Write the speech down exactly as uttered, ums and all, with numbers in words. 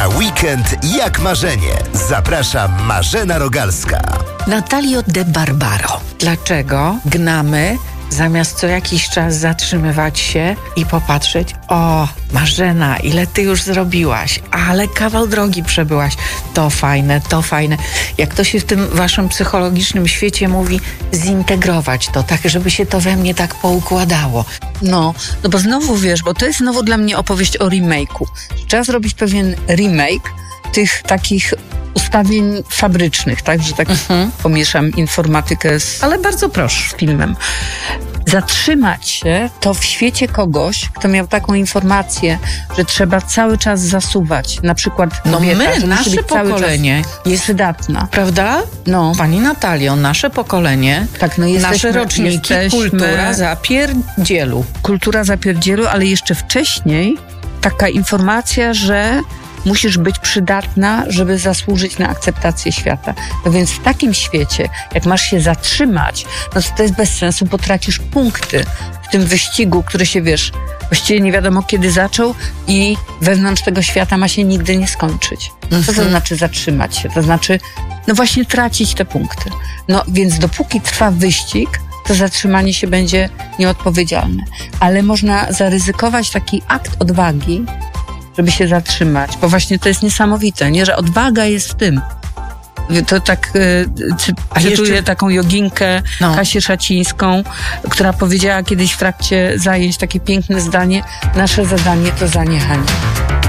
A weekend jak marzenie. Zaprasza Marzena Rogalska. Natalio de Barbaro. Dlaczego gnamy, zamiast co jakiś czas zatrzymywać się i popatrzeć, o, Marzena, ile ty już zrobiłaś, ale kawał drogi przebyłaś, to fajne, to fajne. Jak to się w tym waszym psychologicznym świecie mówi, zintegrować to, tak żeby się to we mnie tak poukładało. No, no bo znowu wiesz, bo to jest znowu dla mnie opowieść o remake'u. Trzeba zrobić pewien remake tych takich ustawień fabrycznych, tak, że tak mhm. pomieszam informatykę z, ale bardzo proszę, z filmem. Zatrzymać się to w świecie kogoś, kto miał taką informację, że trzeba cały czas zasuwać. Na przykład no kobieta, my, nasze pokolenie jest przydatna. Prawda? No. Pani Natalio, nasze pokolenie, tak, no jesteśmy, nasze roczniki, jesteśmy, kultura zapierdzielu. Kultura zapierdzielu, ale jeszcze wcześniej taka informacja, że musisz być przydatna, żeby zasłużyć na akceptację świata. No więc w takim świecie, jak masz się zatrzymać, no to, to jest bez sensu, bo tracisz punkty w tym wyścigu, który się, wiesz, właściwie nie wiadomo kiedy zaczął i wewnątrz tego świata ma się nigdy nie skończyć. Co to znaczy zatrzymać się? To znaczy, no właśnie tracić te punkty. No więc dopóki trwa wyścig, to zatrzymanie się będzie nieodpowiedzialne. Ale można zaryzykować taki akt odwagi, żeby się zatrzymać, bo właśnie to jest niesamowite, nie, że odwaga jest w tym. To tak y, cy, cytuję jeszcze taką joginkę no. Kasię Szacińską, która powiedziała kiedyś w trakcie zajęć takie piękne zdanie: nasze zadanie to zaniechanie.